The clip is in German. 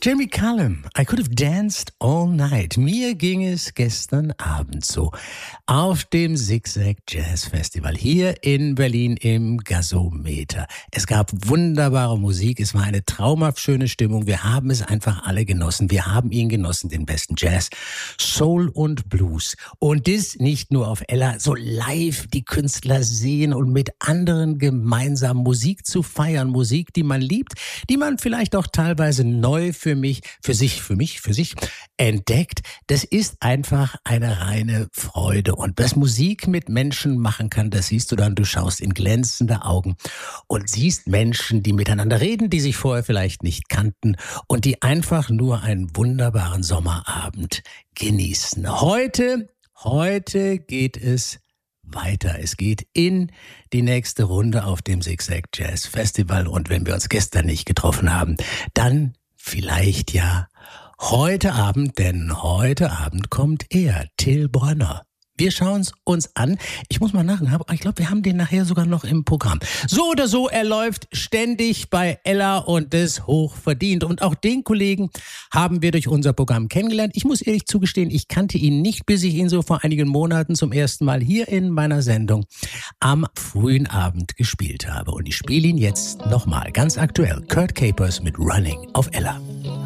Jamie Cullum, I could have danced all night. Mir ging es gestern Abend so auf dem Zigzag Jazz Festival hier in Berlin im Gasometer. Es gab wunderbare Musik, es war eine traumhaft schöne Stimmung. Wir haben es einfach alle genossen. Wir haben ihn genossen, den besten Jazz, Soul und Blues. Und das nicht nur auf Ella, so live die Künstler sehen und mit anderen gemeinsam Musik zu feiern. Musik, die man liebt, die man vielleicht auch teilweise neu für sich entdeckt. Das ist einfach eine reine Freude. Und was Musik mit Menschen machen kann, das siehst du dann. Du schaust in glänzende Augen und siehst Menschen, die miteinander reden, die sich vorher vielleicht nicht kannten und die einfach nur einen wunderbaren Sommerabend genießen. Heute geht es weiter. Es geht in die nächste Runde auf dem Zigzag Jazz Festival. Und wenn wir uns gestern nicht getroffen haben, dann vielleicht ja heute Abend, denn heute Abend kommt er, Till Brönner. Wir schauen es uns an. Ich muss mal nachdenken, ich glaube, wir haben den nachher sogar noch im Programm. So oder so, er läuft ständig bei Ella und das hoch verdient. Und auch den Kollegen haben wir durch unser Programm kennengelernt. Ich muss ehrlich zugestehen, ich kannte ihn nicht, bis ich ihn so vor einigen Monaten zum ersten Mal hier in meiner Sendung am frühen Abend gespielt habe. Und ich spiele ihn jetzt nochmal, ganz aktuell. Kurt Capers mit Running auf Ella.